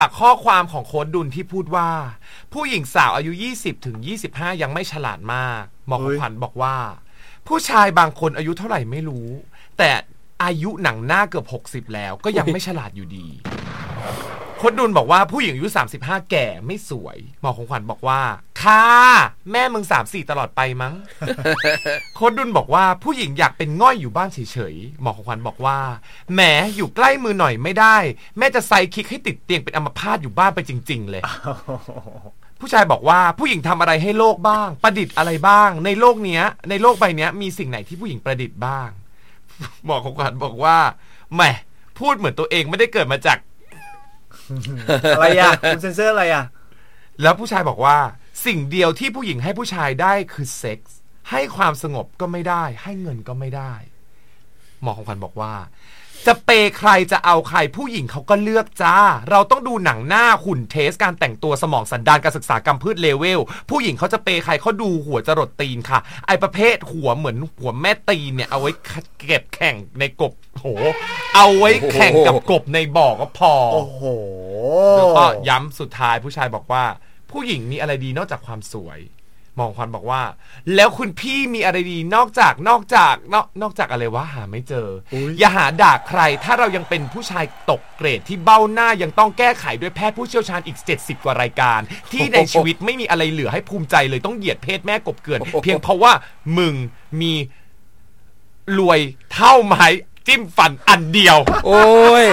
ข้อความของโค้ดดุลที่พูดว่าผู้หญิงสาวอายุ20ถึง25ยังไม่ฉลาดมากหมอของขวัญบอกว่าผู้ชายบางคนอายุเท่าไหร่ไม่รู้แต่อายุหนังหน้าเกือบ60แล้วก็ยังไม่ฉลาดอยู่ดีโค้ดดุลบอกว่าผู้หญิงอายุ35แก่ไม่สวยหมอของขวัญบอกว่าค่ะแม่มึง34ตลอดไปมั้ง โค้ดดุลบอกว่าผู้หญิงอยากเป็นง่อยอยู่บ้านเฉยๆหมอของขวัญบอกว่าแหมอยู่ใกล้มือหน่อยไม่ได้แม่จะไซคิกให้ติดเตียงเป็นอัมพาตอยู่บ้านไปจริงๆเลย ผู้ชายบอกว่าผู้หญิงทำอะไรให้โลกบ้างประดิษฐ์อะไรบ้างในโลกเนี้ยในโลกใบเนี้ยมีสิ่งไหนที่ผู้หญิงประดิษฐ์บ้างหมอของขวัญบอกว่าแหมพูดเหมือนตัวเองไม่ได้เกิดมาจากอะไรอ่ะคุณเซนเซอร์อะไรอ่ะแล้วผู้ชายบอกว่าสิ่งเดียวที่ผู้หญิงให้ผู้ชายได้คือเซ็กส์ให้ความสงบก็ไม่ได้ให้เงินก็ไม่ได้หมอของขวัญบอกว่าจะเปย์ใครจะเอาใครผู้หญิงเขาก็เลือกจ้าเราต้องดูหนังหน้าหุ่นเทสการแต่งตัวสมองสันดานการศึกษากรรมพืชเลเวลผู้หญิงเขาจะเปย์ใครเขาดูหัวจรดตีนค่ะไอประเภทหัวเหมือนหัวแม่ตีนเนี่ยเอาไว้เก็บแข่งในกบโหเอาไว้แข่งกับกบในบ่อก็พอโอ้โหแล้วก็ย้ำสุดท้ายผู้ชายบอกว่าผู้หญิงมีอะไรดีนอกจากความสวยมองควันบอกว่าแล้วคุณพี่มีอะไรดีนอกจากอะไรวะหาไม่เจอ อย่าหาด่าใครถ้าเรายังเป็นผู้ชายตกเกรดที่เบ้าหน้ายังต้องแก้ไขด้วยแพทย์ผู้เชี่ยวชาญอีก70กว่ารายการที่ในชีวิตไม่มีอะไรเหลือให้ภูมิใจเลยต้องเหยียดเพศแม่กบเกลื่อนเพียงเพราะว่ามึงมีรวยเท่าไม้จิ้มฟันอันเดียวโอ้ย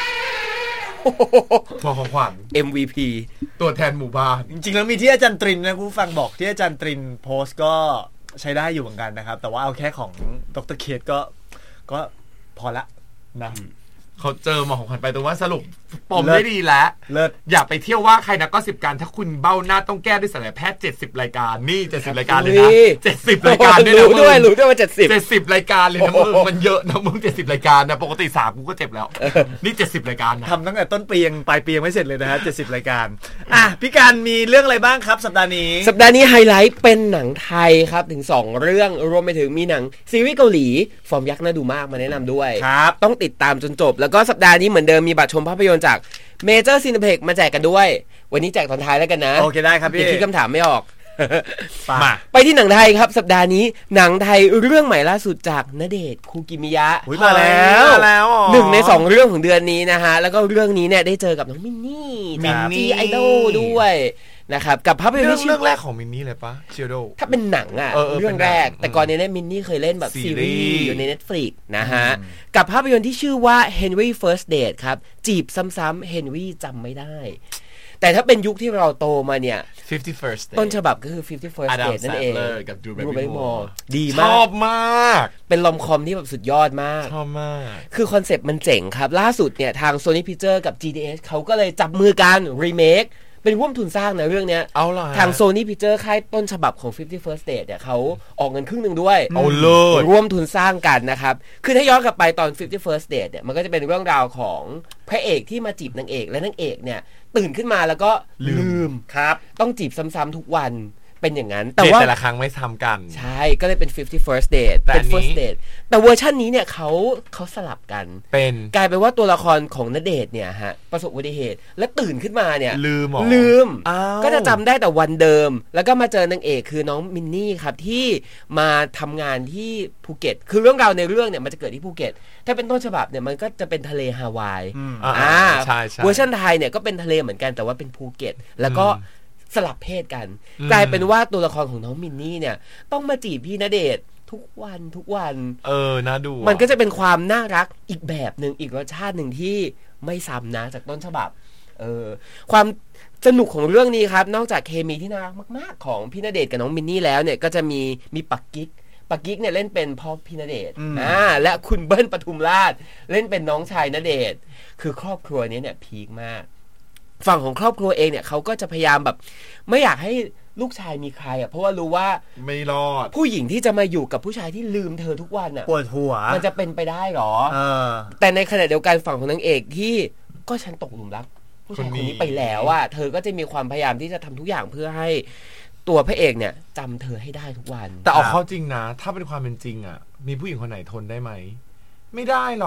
มองของขวัญ MVP ตัวแทนหมู่บ้านจริงๆแล้วมีที่อาจารย์ตรินนะคุณฟังบอกที่อาจารย์ตรินโพสต์ก็ใช้ได้อยู่เหมือนกันนะครับแต่ว่าเอาแค่ของดร.เคทก็พอละนะเขาเจอหมอของขวัญไปตรงว่าสรุปปมได้ดีแล้วอยากไปเที่ยวว่าใครนะก็10การถ้าคุณเบ้าหน้าต้องแก้ด้วยศัลยแพทย์70รายการนี่70รายการเลยนะ70รายการรู้ด้วยว่า 70รายการเลยนะมึงมันเยอะนะมึง70รายการนะปกติ3กูก็เจ็บแล้วนี่70รายการนะทำตั้งแต่ต้นปียังปลายปียังไม่เสร็จเลยนะฮะ70รายการพี่การมีเรื่องอะไรบ้างครับสัปดาห์นี้ไฮไลท์เป็นหนังไทยครับถึง2เรื่องรวมไปถึงมีหนังซีรีส์เกาหลีฟอร์มยักษ์น่าดูมากมาแนะนำด้วยต้องติดตามจนจบแล้วก็สัปดาห์นี้เหมือนเดิมมีบัตรชมภาพยนตร์จากเมเจอร์ซีนิเพ็กมาแจกกันด้วยวันนี้แจกตอนท้ายแล้วกันนะโอเคได้ครับพี่คิดคำถามไม่ออกมาไปที่หนังไทยครับสัปดาห์นี้หนังไทยเรื่องใหม่ล่าสุดจากณเดชน์คูกิมิยะมาแล้วหนึ่งใน2เรื่องของเดือนนี้นะฮะแล้วก็เรื่องนี้เนี่ยได้เจอกับน้องมินนี่ไอดอลด้วยนะครับกับภาพยนตร์เรื่องแรกของมินนี่เลยปะเชียโดถ้าเป็นหนังอ่ะเรื่องแรกแต่ก่อนนี้เนี่ยมินนี่เคยเล่นแบบซีรีส์อยู่ใน Netflix นะฮะกับภาพยนตร์ที่ชื่อว่า Henry First Date ครับจีบซ้ำๆ Henry จำไม่ได้แต่ถ้าเป็นยุคที่เราโตมาเนี่ย 51st Date ต้นฉบับก็คือ 51st Date นั่นเองกับดูเบบี้มอร์ดีมากชอบมากเป็นลอมคอมที่แบบสุดยอดมากชอบมากคือคอนเซ็ปต์มันเจ๋งครับล่าสุดเนี่ยทาง Sony Pictures กับ GDS เขาก็เลยจับมือกันรีเมคเป็นร่วมทุนสร้างนะเรื่องเนี้ยทาง Sony Pictures ค่ายต้นฉบับของ 51st Date เนี่ยเขาออกเงินครึ่งนึงด้วยเอาเลยร่วมทุนสร้างกันนะครับคือถ้าย้อนกลับไปตอน 51st Date เนี่ยมันก็จะเป็นเรื่องราวของพระเอกที่มาจีบนางเอกและนางเอกเนี่ยตื่นขึ้นมาแล้วก็ลืมครับต้องจีบซ้ำๆทุกวันเป็นอย่างนั้นแต่ว่าแต่ละครั้งไม่ทำกันใช่ก็เลยเป็น 51st Date เป็น First Date แต่เวอร์ชันนี้เนี่ยเขาสลับกันเป็นกลายเป็นว่าตัวละครของณเดชน์เนี่ยฮะประสบอุบัติเหตุและตื่นขึ้นมาเนี่ยลืมก็จะจำได้แต่วันเดิมแล้วก็มาเจอนางเอกคือน้องมินนี่ครับที่มาทำงานที่ภูเก็ตคือเรื่องราวในเรื่องเนี่ยมันจะเกิดที่ภูเก็ตถ้าเป็นต้นฉบับเนี่ยมันก็จะเป็นทะเลฮาวายใช่เวอร์ชันไทยเนี่ยก็เป็นทะเลเหมือนกันแต่ว่าเป็นภูเก็ตแล้วก็สลับเพศกันกลายเป็นว่าตัวละครของน้องมินนี่เนี่ยต้องมาจีบพี่ณเดชน์ทุกวันน่าดูมันก็จะเป็นความน่ารักอีกแบบนึงอีกรสชาติหนึ่งที่ไม่ซ้ำนะจากต้นฉบับความสนุกของเรื่องนี้ครับนอกจากเคมีที่น่ารักมากๆของพี่ณเดชน์กับน้องมินนี่แล้วเนี่ยก็จะมีปักกิ๊กเนี่ยเล่นเป็นพ่อพี่ณเดชน์และคุณเบิ้ลปทุมราชเล่นเป็นน้องชายณเดชน์คือครอบครัวนี้เนี่ยพีคมากฝั่งของครอบครัวเองเนี่ยเขาก็จะพยายามแบบไม่อยากให้ลูกชายมีใครอ่ะเพราะว่ารู้ว่าไม่รอดผู้หญิงที่จะมาอยู่กับผู้ชายที่ลืมเธอทุกวันอ่ะปวดหัวมันจะเป็นไปได้หรอแต่ในขณะเดียวกันฝั่งของนางเอกที่ก็ฉันตกหลุมรักผู้ชายคนนี้ไปแล้วอ่ะเธอก็จะมีความพยายามที่จะทำทุกอย่างเพื่อให้ตัวพระเอกเนี่ยจำเธอให้ได้ทุกวันแต่เอาเข้าจริงนะถ้าเป็นความเป็นจริงอ่ะมีผู้หญิงคนไหนทนได้ไหมไม่ได้หรอก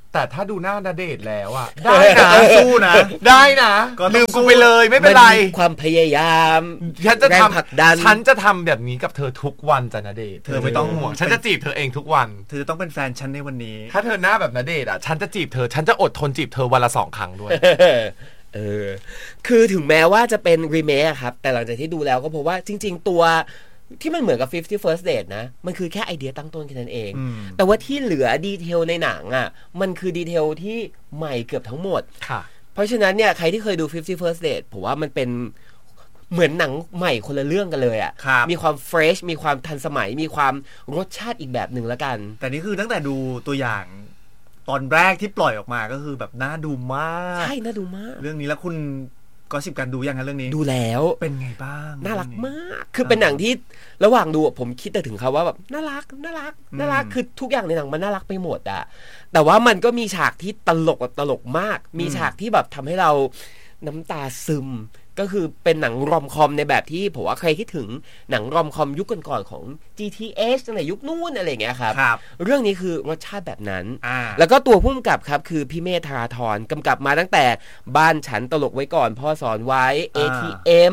แต่ถ้าดูหน้าณเดชน์แล้วอะได้นะสู้นะได้นะก็ต้องลืมกูไปเลยไม่เป็นไรมันมีความพยายามฉันจะแรงผลักดันฉันจะทำแบบนี้กับเธอทุกวันจ้ะณเดชน์เธอไม่ต้องห่วงฉันจะจีบเธอเองทุกวันเธอจะต้องเป็นแฟนฉันในวันนี้ถ้าเธอหน้าแบบณเดชน์อะฉันจะจีบเธอฉันจะอดทนจีบเธอวันละ2 ครั้งด้วยคือถึงแม้ว่าจะเป็นรีเมคครับแต่หลังจากที่ดูแล้วก็พบว่าจริงๆตัวที่มันเหมือนกับ 50 First Date นะมันคือแค่ไอเดียตั้งต้นแค่นั้นเองแต่ว่าที่เหลือดีเทลในหนังอ่ะมันคือดีเทลที่ใหม่เกือบทั้งหมดค่ะเพราะฉะนั้นเนี่ยใครที่เคยดู 50 First Date ผมว่ามันเป็นเหมือนหนังใหม่คนละเรื่องกันเลยอ่ะมีความเฟรชมีความทันสมัยมีความรสชาติอีกแบบหนึ่งแล้วกันแต่นี่คือตั้งแต่ดูตัวอย่างตอนแรกที่ปล่อยออกมาก็คือแบบน่าดูมากใช่น่าดูมากเรื่องนี้แล้วคุณก็สิบการดูยังไงเรื่องนี้ดูแล้วเป็นไงบ้างน่ารักมากคือเป็นหนังที่ระหว่างดูผมคิดแต่ถึงเขาว่าแบบน่ารักคือทุกอย่างในหนังมันน่ารักไปหมดอะแต่ว่ามันก็มีฉากที่ตลกแบบตลกมากมีฉากที่แบบทำให้เราน้ำตาซึมก็คือเป็นหนังรอมคอมในแบบที่ผมว่าใครคิดถึงหนังรอมคอมยุคก่อนๆของ GTH ตั้งแต่ยุคนู้นอะไรอย่างเงี้ยครับเรื่องนี้คือรสชาติแบบนั้นแล้วก็ตัวผู้กำกับครับคือพี่เมธธาราธรกำกับมาตั้งแต่บ้านฉันตลกไว้ก่อนพ่อสอนไว้ ATM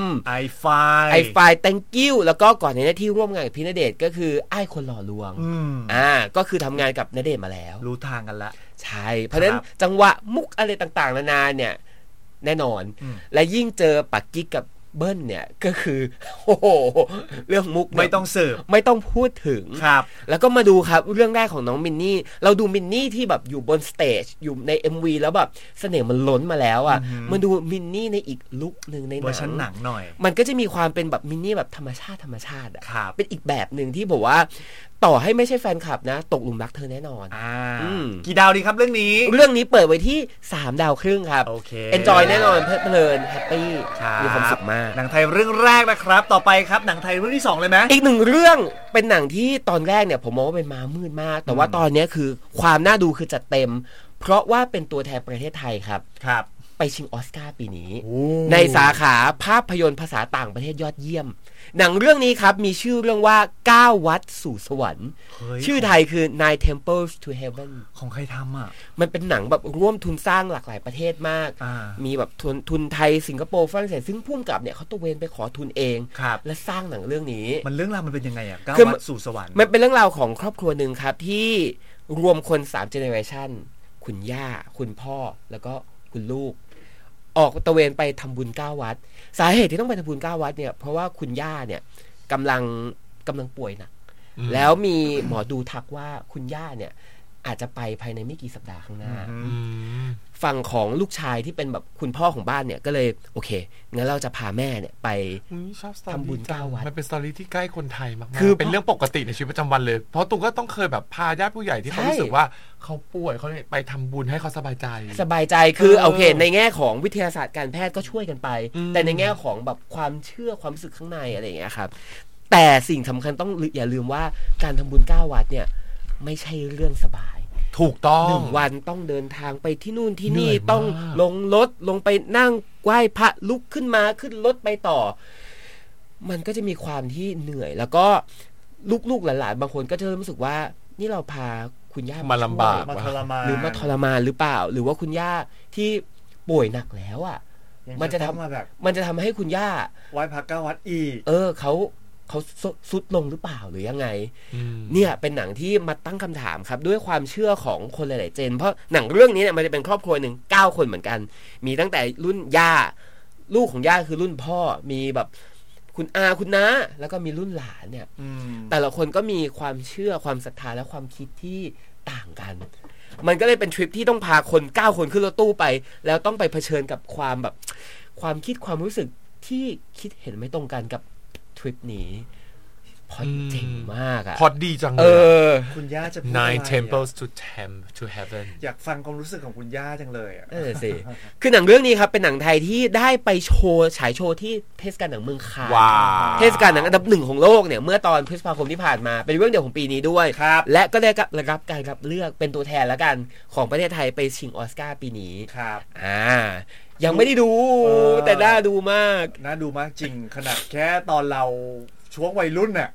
I-Fi Thank you แล้วก็ก่อนในหน้าที่ร่วมงานกับพี่ณเดชน์ก็คืออ้ายคนหล่อลวงก็คือทำงานกับณเดชน์มาแล้วรู้ทางกันละใช่เพราะฉะนั้นจังหวะมุกอะไรต่างๆนานาเนี่ยแน่นอนและยิ่งเจอปักกิ๊กกับเบิ้ลเนี่ยก็คือโอ้โหเรื่องมุกไม่ต้องเสิร์ฟไม่ต้องพูดถึงครับแล้วก็มาดูครับเรื่องแรกของน้องมินนี่เราดูมินนี่ที่แบบอยู่บนสเตจอยู่ใน MV แล้วแบบเสน่ห์มันล้นมาแล้วอ่ะมาดูมินนี่ในอีกลุคนึงในหนังเวอร์ชันหนังหน่อยมันก็จะมีความเป็นแบบมินนี่แบบธรรมชาติอ่ะเป็นอีกแบบนึงที่บอกว่าต่อให้ไม่ใช่แฟนคลับนะตกหลุมรักเธอแน่นอนกี่ดาวดีครับเรื่องนี้เปิดไว้ที่3 ดาวครึ่งครับโอเค enjoy แน่นอนเพลิดเพลินแฮปปี้มีความสุขมากหนังไทยเรื่องแรกนะครับต่อไปครับหนังไทยเรื่องที่2เลยไหมอีกหนึ่งเรื่องเป็นหนังที่ตอนแรกเนี่ยผมมองว่าเป็นม้ามืดมากแต่ว่าตอนนี้คือความน่าดูคือจัดเต็มเพราะว่าเป็นตัวแทนประเทศไทยครับไปชิงออสการ์ปีนี้ในสาขาภาพยนตร์ภาษาต่างประเทศยอดเยี่ยมหนังเรื่องนี้ครับมีชื่อเรื่องว่า9 วัดสู่สวรรค์ชื่อไทยคือ Nine Temples to Heaven ของใครทำอ่ะมันเป็นหนังแบบร่วมทุนสร้างหลากหลายประเทศมากมีแบบทุนไทยสิงคโปร์ฝรั่งเศสซึ่งพุ่งกับเนี่ยเขาตะเวนไปขอทุนเองและสร้างหนังเรื่องนี้มันเรื่องราวมันเป็นยังไงอ่ะ9 วัดสู่สวรรค์มันเป็นเรื่องราวของครอบครัวหนึ่งครับที่รวมคน3 generation คุณย่าคุณพ่อแล้วก็คุณลูกออกตะเวนไปทำบุญ9 วัดสาเหตุที่ต้องไปทำบุญ9 วัดเนี่ยเพราะว่าคุณย่าเนี่ยกำลังป่วยหนักแล้วมีหมอดูทักว่าคุณย่าเนี่ยอาจจะไปภายในไม่กี่สัปดาห์ข้างหน้าฝั่งของลูกชายที่เป็นแบบคุณพ่อของบ้านเนี่ยก็เลยโอเคงั้นเราจะพาแม่เนี่ยไปทำบุญ9 วัดมันเป็นสตอรี่ที่ใกล้คนไทยมากๆคือเป็นเรื่องปกติในชีวิตประจำวันเลยเพราะตูก็ต้องเคยแบบพาญาติผู้ใหญ่ที่เขารู้สึกว่าเขาป่วยเขาไปทำบุญให้เขาสบายใจคือโอเคในแง่ของวิทยาศาสตร์การแพทย์ก็ช่วยกันไปแต่ในแง่ของแบบความเชื่อความรู้สึกข้างในอะไรอย่างเงี้ยครับแต่สิ่งสำคัญต้องอย่าลืมว่าการทำบุญ9 วัดเนี่ยไม่ใช่เรื่องสบายถูกต้อง 1 วันต้องเดินทางไปที่นู่นที่นี่ต้องลงรถลงไปนั่งไหว้พระลุกขึ้นมาขึ้นรถไปต่อมันก็จะมีความที่เหนื่อยแล้วก็ลูกๆหลานๆบางคนก็จะรู้สึกว่านี่เราพาคุณย่ามาลำบากมาทรมานหรือมาทรมานหรือเปล่าหรือว่าคุณย่าที่ป่วยหนักแล้วอ่ะมันจะทำให้คุณย่าไหว้พระ9 วัดอีกเขาสุดลงหรือเปล่าหรือยังไงเนี่ยเป็นหนังที่มาตั้งคำถามครับด้วยความเชื่อของคนหลายๆเจนเพราะหนังเรื่องนี้เนี่ยมันจะเป็นครอบครัวหนึ่ง9 คนเหมือนกันมีตั้งแต่รุ่นย่าลูกของย่าคือรุ่นพ่อมีแบบคุณอาคุณน้าแล้วก็มีรุ่นหลานเนี่ยแต่ละคนก็มีความเชื่อความศรัทธาและความคิดที่ต่างกันมันก็เลยเป็นทริปที่ต้องพาคน9 คนขึ้นรถตู้ไปแล้วต้องไปเผชิญกับความคิดความรู้สึกที่คิดเห็นไม่ตรงกันกับทริปนี้พอเจ๋งมากอะพอดีจังเลยคุณย่าจะ Nine Temples to Heaven อยากฟังความรู้สึกของคุณย่าจังเลยอ่ะสิคือหนังเรื่องนี้ครับเป็นหนังไทยที่ได้ไปฉายโชว์ที่เทศกาลหนังเมืองคานเทศกาลหนังอันดับ1ของโลกเนี่ยเมื่อตอนพฤษภาคมที่ผ่านมาเป็นเรื่องเดียวของปีนี้ด้วยและก็ได้รับการรับเลือกเป็นตัวแทนแล้วกันของประเทศไทยไปชิงออสการ์ปีนี้ครับยังไม่ได้ดูแต่น่าดูมากจริงขนาดแค่ตอนเราช่วงวัยรุ่นเนี่ย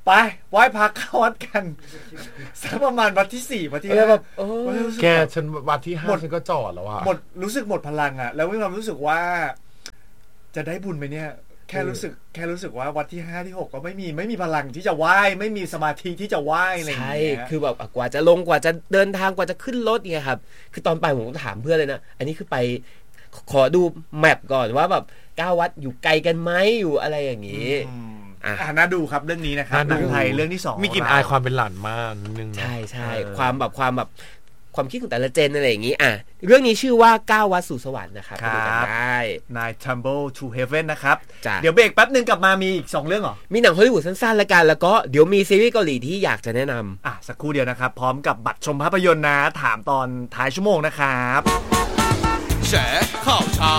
ไปไหว้พระเข้าวัดกันสักประมาณวันที่ 4 วันที่ 5 แบบแกฉันวันที่5ฉันก็จอดแล้วอะหมดรู้สึกหมดพลังอะแล้วมีความรู้สึกว่าจะได้บุญไหมเนี่ยแค่รู้สึกว่าวันที่5ที่6ก็ไม่มีพลังที่จะไหว้ไม่มีสมาธิที่จะไหว้อะไรอย่างเงี้ยใช่คือแบบกว่าจะลงกว่าจะเดินทางกว่าจะขึ้นรถไงครับคือตอนไปผมก็ถามเพื่อนเลยนะอันนี้คือไปขอดูแมปก่อนว่าแบบ9 วัดอยู่ไกลกันไหมอยู่อะไรอย่างนี้น่าดูครับเรื่องนี้นะครับหนังไทยเรื่องที่2 มีกลิ่นอายความเป็นหลานมากนิดนึงใช่ใช่ความคิดของแต่ละเจนอะไรอย่างนี้เรื่องนี้ชื่อว่า9 วัดสู่สวรรค์นะครับดูกันได้ Nine Temple to Heaven นะครับเดี๋ยวเบรกแป๊บนึงกลับมามีอีก2เรื่องเหรอมีหนังฮอลลีวูดสั้นๆแล้วกันแล้วก็เดี๋ยวมีซีรีส์เกาหลีที่อยากจะแนะนำสักครู่เดียวนะครับพร้อมกับบัตรชมภาพยนตร์นะถามตอนท้ายชั่วโมงนะครับแฉข่าวเช้า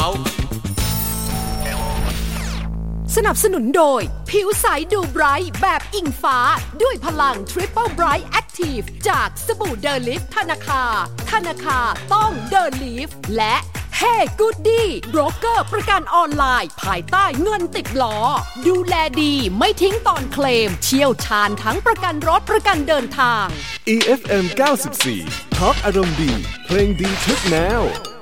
สนับสนุนโดยผิวใสดูไบรท์แบบอิงฟ้าด้วยพลัง Triple Bright Active จากสบู่เดอลิฟธนาคาต้องเดอลิฟและ Hey Goody โบรกเกอร์ประกันออนไลน์ภายใต้เงินติดล้อดูแลดีไม่ทิ้งตอนเคลมเชี่ยวชาญทั้งประกันรถประกันเดินทาง EFM 94 Talk อารมณ์ดีเพลงดีทุกแนว